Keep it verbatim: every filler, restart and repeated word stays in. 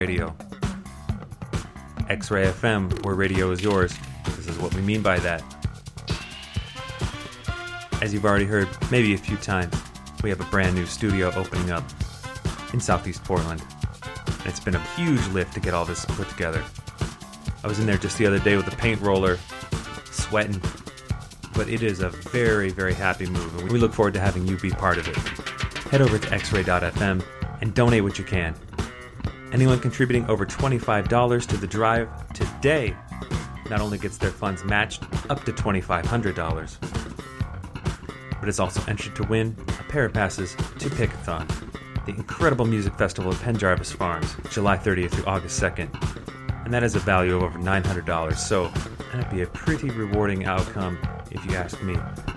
Radio. X-Ray F M, where radio is yours. This is what we mean by that. As you've already heard maybe a few times, we have a brand new studio opening up in Southeast Portland. And it's been a huge lift to get all this put together. I was in there just the other day with a paint roller, sweating. But it is a very, very happy move, and we look forward to having you be part of it. Head over to x ray dot f m and donate what you can. Anyone contributing over twenty-five dollars to the drive today not only gets their funds matched up to twenty-five hundred dollars, but is also entered to win a pair of passes to Pickathon, the incredible music festival at Penn Jarvis Farms, July thirtieth through August second. And that has a value of over nine hundred dollars, so that'd be a pretty rewarding outcome if you ask me.